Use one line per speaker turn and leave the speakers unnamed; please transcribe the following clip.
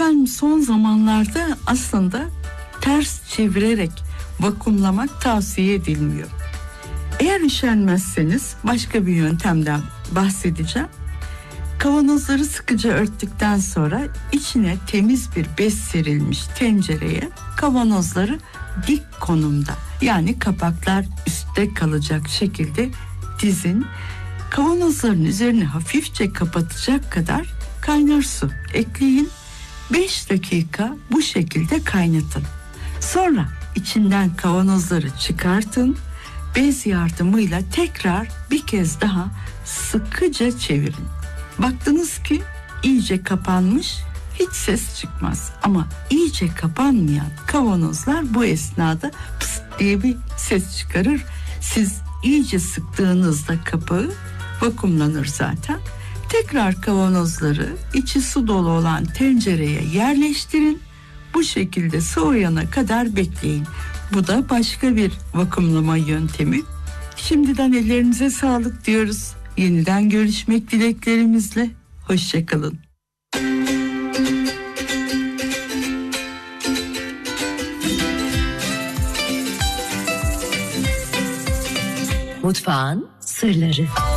Efendim, son zamanlarda aslında ters çevirerek vakumlamak tavsiye edilmiyor. Eğer üşenmezseniz başka bir yöntemden bahsedeceğim. Kavanozları sıkıca örttükten sonra içine temiz bir bez serilmiş tencereye kavanozları dik konumda, yani kapaklar üstte kalacak şekilde dizin. Kavanozların üzerini hafifçe kapatacak kadar kaynar su ekleyin. 5 dakika bu şekilde kaynatın. Sonra içinden kavanozları çıkartın. Bez yardımıyla tekrar bir kez daha sıkıca çevirin. Baktınız ki iyice kapanmış, hiç ses çıkmaz. Ama iyice kapanmayan kavanozlar bu esnada pıst diye bir ses çıkarır. Siz iyice sıktığınızda kapağı vakumlanır zaten. Tekrar kavanozları içi su dolu olan tencereye yerleştirin. Bu şekilde soğuyana kadar bekleyin. Bu da başka bir vakumlama yöntemi. Şimdiden ellerinize sağlık diyoruz. Yeniden görüşmek dileklerimizle. Hoşça kalın.
Mutfağın sırları.